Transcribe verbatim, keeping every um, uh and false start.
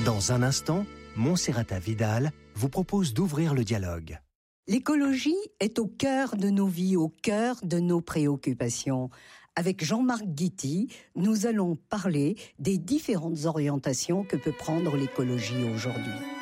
Dans un instant, Montserrata Vidal vous propose d'ouvrir le dialogue. L'écologie est au cœur de nos vies, au cœur de nos préoccupations. Avec Jean-Marc Guity, nous allons parler des différentes orientations que peut prendre l'écologie aujourd'hui.